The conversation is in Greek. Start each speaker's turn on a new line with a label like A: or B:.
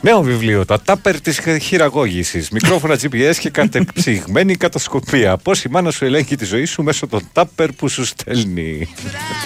A: Νέο βιβλίο, τα τάπερ της χειραγώγησης. Μικρόφωνα GPS και κατεψυγμένη κατασκοπία. Πώς η μάνα σου ελέγχει τη ζωή σου μέσω των τάπερ που σου στέλνει.